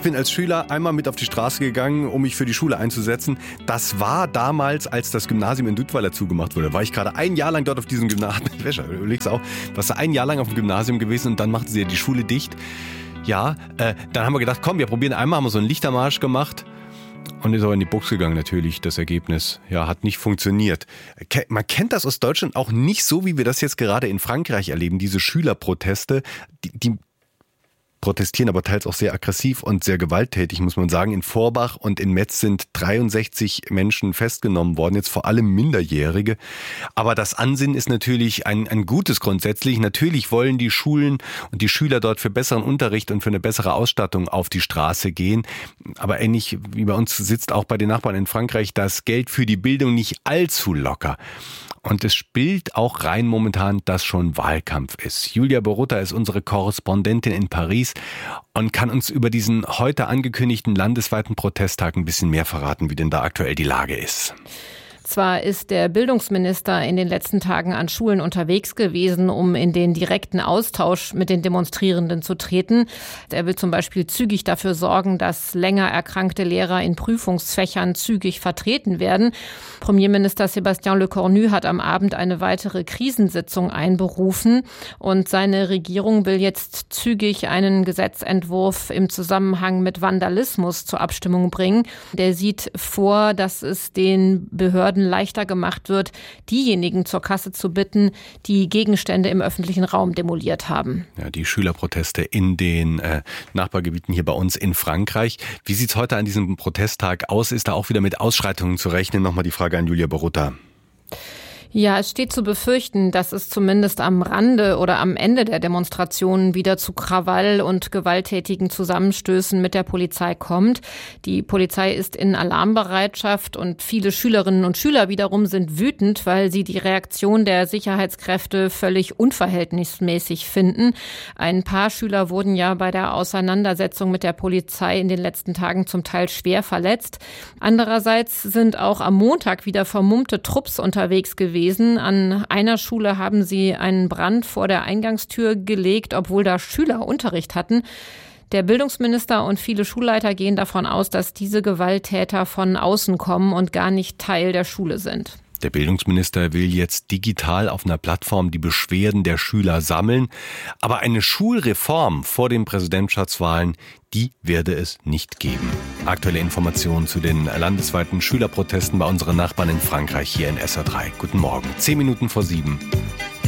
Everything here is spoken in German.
bin als Schüler einmal mit auf die Straße gegangen, um mich für die Schule einzusetzen. Das war damals, als das Gymnasium in Dudweiler zugemacht wurde. War ich gerade ein Jahr lang dort auf diesem Gymnasium. Überleg's auch, warst du ein Jahr lang auf dem Gymnasium gewesen und dann machten sie ja die Schule dicht. Ja, dann haben wir gedacht, komm, wir probieren einmal, haben wir so einen Lichtermarsch gemacht. Und ist aber in die Buchs gegangen natürlich, das Ergebnis. Ja, hat nicht funktioniert. Man kennt das aus Deutschland auch nicht so, wie wir das jetzt gerade in Frankreich erleben, diese Schülerproteste, die protestieren aber teils auch sehr aggressiv und sehr gewalttätig, muss man sagen. In Forbach und in Metz sind 63 Menschen festgenommen worden, jetzt vor allem Minderjährige. Aber das Ansinnen ist natürlich ein gutes grundsätzlich. Natürlich wollen die Schulen und die Schüler dort für besseren Unterricht und für eine bessere Ausstattung auf die Straße gehen. Aber ähnlich wie bei uns sitzt auch bei den Nachbarn in Frankreich das Geld für die Bildung nicht allzu locker. Und es spielt auch rein momentan, dass schon Wahlkampf ist. Julia Borutta ist unsere Korrespondentin in Paris und kann uns über diesen heute angekündigten landesweiten Protesttag ein bisschen mehr verraten, wie denn da aktuell die Lage ist. Zwar ist der Bildungsminister in den letzten Tagen an Schulen unterwegs gewesen, um in den direkten Austausch mit den Demonstrierenden zu treten. Er will zum Beispiel zügig dafür sorgen, dass länger erkrankte Lehrer in Prüfungsfächern zügig vertreten werden. Premierminister Sébastien Lecornu hat am Abend eine weitere Krisensitzung einberufen und seine Regierung will jetzt zügig einen Gesetzentwurf im Zusammenhang mit Vandalismus zur Abstimmung bringen. Der sieht vor, dass es den Behörden leichter gemacht wird, diejenigen zur Kasse zu bitten, die Gegenstände im öffentlichen Raum demoliert haben. Ja, die Schülerproteste in den Nachbargebieten hier bei uns in Frankreich. Wie sieht es heute an diesem Protesttag aus? Ist da auch wieder mit Ausschreitungen zu rechnen? Nochmal die Frage an Julia Borutta. Ja, es steht zu befürchten, dass es zumindest am Rande oder am Ende der Demonstrationen wieder zu Krawall und gewalttätigen Zusammenstößen mit der Polizei kommt. Die Polizei ist in Alarmbereitschaft und viele Schülerinnen und Schüler wiederum sind wütend, weil sie die Reaktion der Sicherheitskräfte völlig unverhältnismäßig finden. Ein paar Schüler wurden ja bei der Auseinandersetzung mit der Polizei in den letzten Tagen zum Teil schwer verletzt. Andererseits sind auch am Montag wieder vermummte Trupps unterwegs gewesen. An einer Schule haben sie einen Brand vor der Eingangstür gelegt, obwohl da Schüler Unterricht hatten. Der Bildungsminister und viele Schulleiter gehen davon aus, dass diese Gewalttäter von außen kommen und gar nicht Teil der Schule sind. Der Bildungsminister will jetzt digital auf einer Plattform die Beschwerden der Schüler sammeln. Aber eine Schulreform vor den Präsidentschaftswahlen, die werde es nicht geben. Aktuelle Informationen zu den landesweiten Schülerprotesten bei unseren Nachbarn in Frankreich hier in SR3. Guten Morgen, 10 Minuten vor 7.